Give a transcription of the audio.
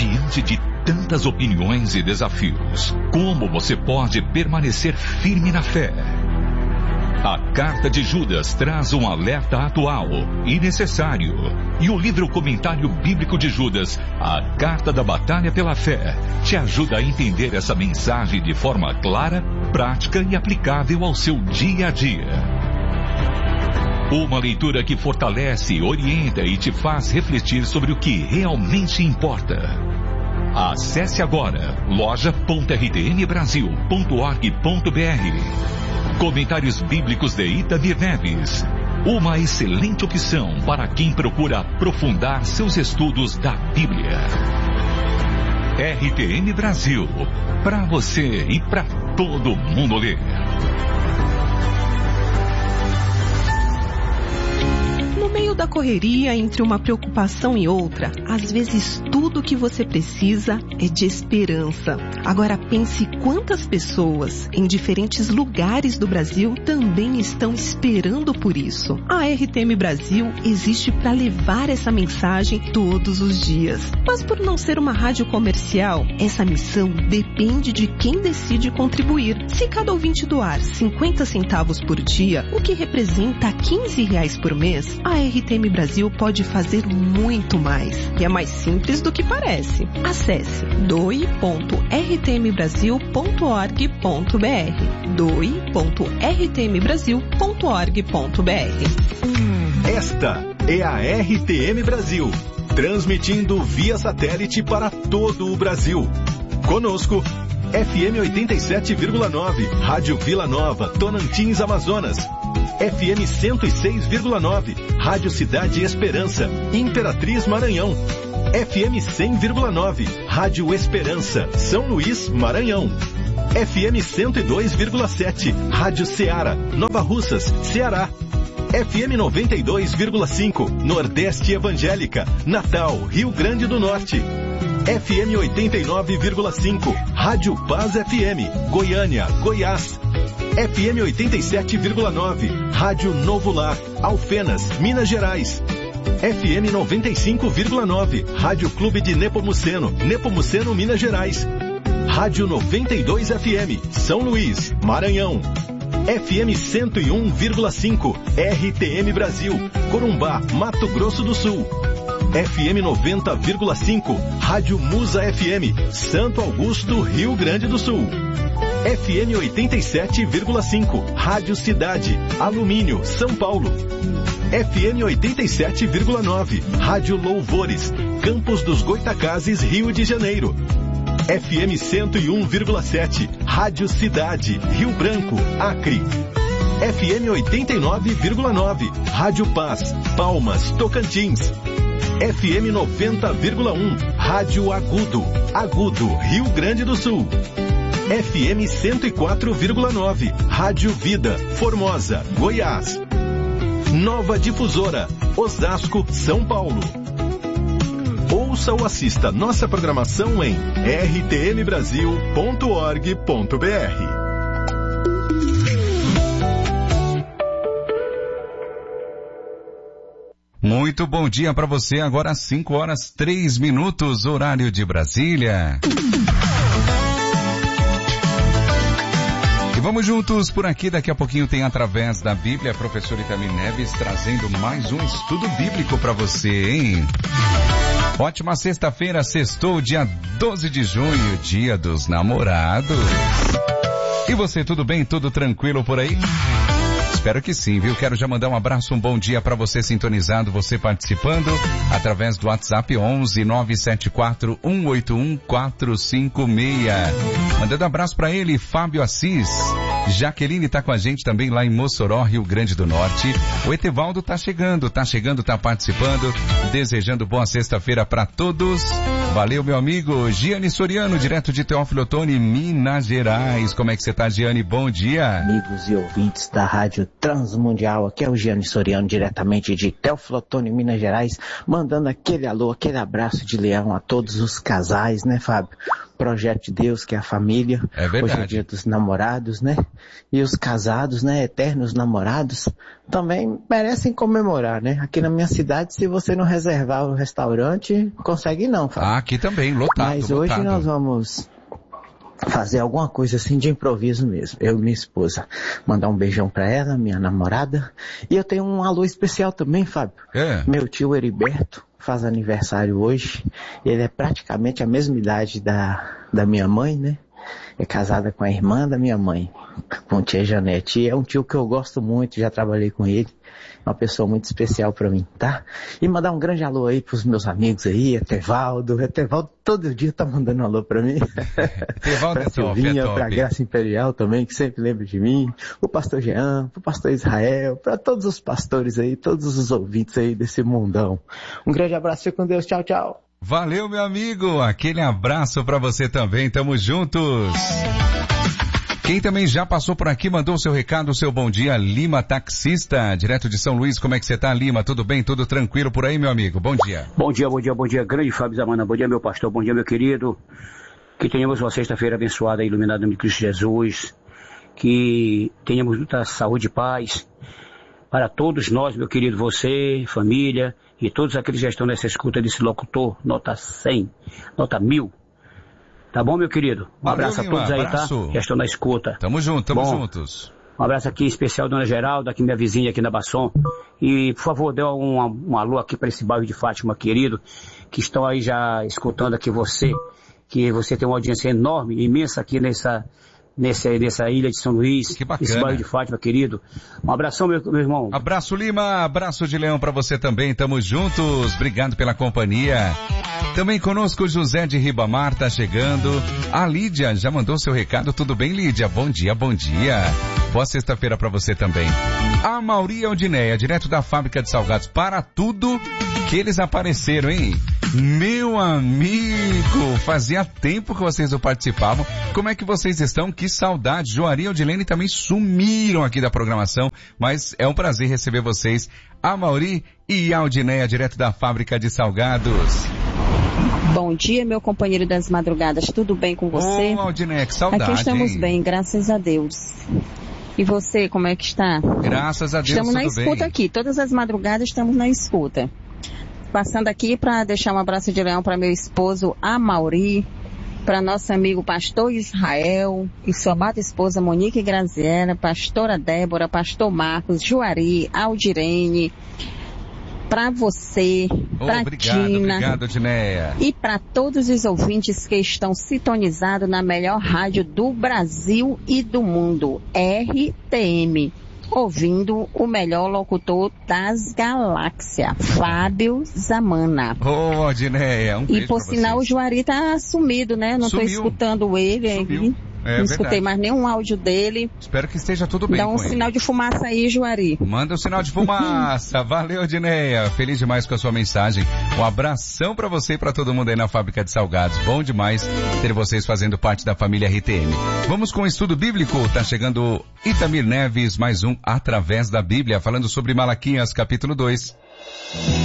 diante de tantas opiniões e desafios, como você pode permanecer firme na fé? A Carta de Judas traz um alerta atual e necessário. E o livro Comentário Bíblico de Judas, a Carta da Batalha pela Fé, te ajuda a entender essa mensagem de forma clara, prática e aplicável ao seu dia a dia. Uma leitura que fortalece, orienta e te faz refletir sobre o que realmente importa. Acesse agora loja.rtmbrasil.org.br. Comentários Bíblicos de Itamir Neves. Uma excelente opção para quem procura aprofundar seus estudos da Bíblia. RTM Brasil. Para você e para todo mundo ler. No meio da correria, entre uma preocupação e outra, às vezes tudo o que você precisa é de esperança. Agora pense quantas pessoas em diferentes lugares do Brasil também estão esperando por isso. A RTM Brasil existe para levar essa mensagem todos os dias. Mas por não ser uma rádio comercial, essa missão depende de quem decide contribuir. Se cada ouvinte doar 50 centavos por dia, o que representa R$15 por mês, a RTM Brasil pode fazer muito mais. E é mais simples do que parece. Acesse doe.rtmbrasil.org.br doe.rtmbrasil.org.br. Esta é a RTM Brasil, transmitindo via satélite para todo o Brasil. Conosco, FM 87,9, Rádio Vila Nova, Tonantins, Amazonas. FM 106,9, Rádio Cidade Esperança, Imperatriz, Maranhão. FM 100,9, Rádio Esperança, São Luís, Maranhão. FM 102,7, Rádio Ceará, Nova Russas, Ceará. FM 92,5, Nordeste Evangélica, Natal, Rio Grande do Norte. FM 89,5, Rádio Paz FM, Goiânia, Goiás. FM 87,9, Rádio Novo Lar, Alfenas, Minas Gerais. FM 95,9, Rádio Clube de Nepomuceno, Nepomuceno, Minas Gerais. Rádio 92 FM, São Luís, Maranhão. FM 101,5, RTM Brasil, Corumbá, Mato Grosso do Sul. FM 90,5, Rádio Musa FM, Santo Augusto, Rio Grande do Sul. FM 87,5, Rádio Cidade, Alumínio, São Paulo. FM 87,9, Rádio Louvores, Campos dos Goitacazes, Rio de Janeiro. FM 101,7, Rádio Cidade, Rio Branco, Acre. FM 89,9, Rádio Paz, Palmas, Tocantins. FM 90,1, Rádio Agudo, Agudo, Rio Grande do Sul. FM 104,9, Rádio Vida, Formosa, Goiás. Nova Difusora, Osasco, São Paulo. Ouça ou assista nossa programação em rtmbrasil.org.br. Muito bom dia para você, agora às 5h03, horário de Brasília. E vamos juntos por aqui, daqui a pouquinho tem Através da Bíblia, a professora Itamir Neves trazendo mais um estudo bíblico para você, hein? Ótima sexta-feira, sextou, dia 12 de junho, dia dos namorados. E você, tudo bem? Tudo tranquilo por aí? Espero que sim, viu? Quero já mandar um abraço, um bom dia para você sintonizado, você participando através do WhatsApp 11 974 181 456. Mandando um abraço para ele, Fábio Assis. Jaqueline tá com a gente também lá em Mossoró, Rio Grande do Norte. O Etevaldo tá chegando, tá participando, desejando boa sexta-feira para todos. Valeu, meu amigo Giane Soriano, direto de Teófilo Otoni, Minas Gerais. Como é que você tá, Giane? Bom dia. Amigos e ouvintes da Rádio Transmundial, aqui é o Giane Soriano, diretamente de Teófilo Otoni, Minas Gerais, mandando aquele alô, aquele abraço de leão a todos os casais, né, Fábio? Projeto de Deus, que é a família. É verdade. Hoje é o dia dos namorados, né? E os casados, né? Eternos namorados, também merecem comemorar, né? Aqui na minha cidade, se você não reservar o restaurante, consegue não, Fábio. Ah, Aqui também, lotado. Mas hoje nós vamos fazer alguma coisa assim de improviso mesmo. Eu e minha esposa. Mandar um beijão pra ela, minha namorada. E eu tenho um alô especial também, Fábio. Meu tio Heriberto faz aniversário hoje. Ele é praticamente a mesma idade da minha mãe, né? É casada com a irmã da minha mãe, com a tia Janete. E é um tio que eu gosto muito, já trabalhei com ele. É uma pessoa muito especial pra mim, tá? E mandar um grande alô aí pros meus amigos aí, Etevaldo. Etevaldo todo dia tá mandando um alô pra mim. Etevaldo pra Silvinha, pra Graça Imperial também, que sempre lembra de mim. O pastor Jean, pro pastor Israel, pra todos os pastores aí, todos os ouvintes aí desse mundão. Um grande abraço, fique com Deus, tchau, tchau. Valeu, meu amigo, aquele abraço pra você também, tamo juntos. Quem também já passou por aqui, mandou o seu recado, o seu bom dia, Lima Taxista, direto de São Luís. Como é que você tá, Lima? Tudo bem? Tudo tranquilo por aí, meu amigo? Bom dia. Bom dia, grande Fábio Zamana. Bom dia, meu pastor. Bom dia, meu querido. Que tenhamos uma sexta-feira abençoada, iluminada no nome de Cristo Jesus. Que tenhamos muita saúde e paz para todos nós, meu querido, você, família e todos aqueles que já estão nessa escuta desse locutor, nota 100, nota 1000. Tá bom, meu querido? Um abraço a todos aí, tá? Já estão na escuta. Tamo juntos. Um abraço aqui especial, dona Geralda, aqui minha vizinha aqui na Basson. E, por favor, dê um alô aqui para esse bairro de Fátima, querido, que estão aí já escutando aqui você, que você tem uma audiência enorme, imensa aqui nessa ilha de São Luís. Que bacana. Esse bairro de Fátima, querido. Um abração, meu irmão. Abraço, Lima. Abraço de Leão pra você também. Tamo juntos. Obrigado pela companhia. Também conosco José de Ribamar tá chegando. A Lídia já mandou seu recado. Tudo bem, Lídia? Bom dia. Boa sexta-feira pra você também. A Mauri Aldineia, direto da fábrica de salgados. Para tudo que eles apareceram, hein? Meu amigo, fazia tempo que vocês não participavam. Como é que vocês estão? Que saudade. Joari e Odilene também sumiram aqui da programação, mas é um prazer receber vocês. A Mauri e a Aldineia, direto da fábrica de salgados. Bom dia, meu companheiro das madrugadas. Tudo bem com você? Ô, Aldineia, que saudade. Aqui estamos hein? bem, graças a Deus. E você, como é que está? Graças a Deus, estamos tudo na escuta bem. Aqui, todas as madrugadas estamos na escuta. Passando aqui para deixar um abraço de leão para meu esposo Amauri, para nosso amigo pastor Israel e sua amada esposa Monique Graziella, pastora Débora, pastor Marcos, Juari, Aldirene, para você, para Tina, obrigado, Dinéia. E para todos os ouvintes que estão sintonizados na melhor rádio do Brasil e do mundo, RTM. Ouvindo o melhor locutor das galáxias, Fábio Zamana. Ô, Dinéia, um beijo. E por sinal o Juari tá sumido, né? Não estou escutando ele aí. Não escutei mais nenhum áudio dele. Espero que esteja tudo bem. Dá um sinal de fumaça aí, Juari. Manda um sinal de fumaça. Valeu, Dinéia. Feliz demais com a sua mensagem. Um abração pra você e pra todo mundo aí na fábrica de salgados. Bom demais ter vocês fazendo parte da família RTM. Vamos com o estudo bíblico. Tá chegando Itamir Neves, mais um Através da Bíblia, falando sobre Malaquias, capítulo 2.